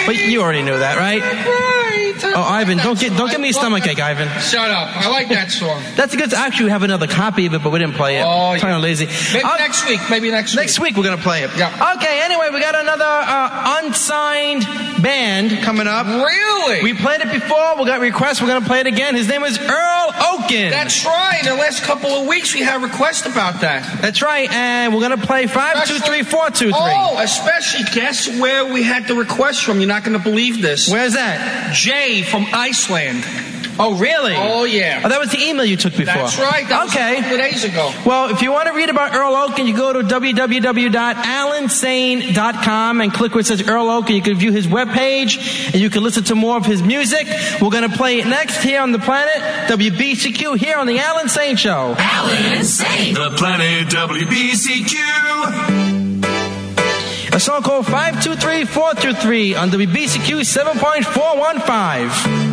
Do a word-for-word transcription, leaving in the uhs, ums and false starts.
But you already knew that, right? Right. Oh, Ivan, don't get don't give me a stomachache, Ivan. Shut up. I like that song. That's a good. Actually, we have another copy of it, but we didn't play it. Oh, yeah. Kind of lazy. Maybe Uh, next week. Maybe next week. Next week we're gonna play it. Yeah. Okay. Anyway, we got another uh, unsigned band coming up. Really? We played it before. We got requests. We're gonna play it again. His name is Earl Oaken. That's right. In the last couple of weeks, we had requests about that. That's right. And we're gonna play five two three four two three. Oh, especially guess where we had the request from. You're not going to believe this. Where's that? Jay from Iceland. Oh, really? Oh, yeah. Oh, that was the email you took before. That's right. That okay. was a couple of days ago. Well, if you want to read about Earl Oaken, you go to w w w dot alan sane dot com and click where it says Earl Oaken. You can view his webpage, and you can listen to more of his music. We're going to play it next here on the planet, W B C Q, here on the Alan Sane Show. Alan Sane. The planet W B C Q. A song called five two three four two three on W B C Q seven point four one five.